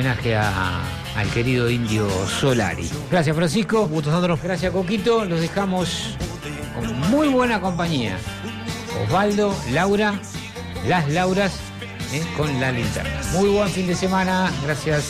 homenaje al querido Indio Solari. Gracias, Francisco. Gusto, Sandro. Gracias, Coquito. Los dejamos con muy buena compañía. Osvaldo, Laura, las Lauras, con La Linterna. Muy buen fin de semana. Gracias.